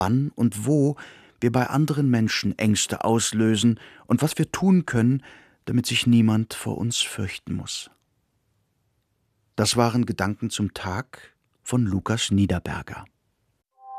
wann und wo wir bei anderen Menschen Ängste auslösen und was wir tun können, damit sich niemand vor uns fürchten muss. Das waren Gedanken zum Tag von Lukas Niederberger.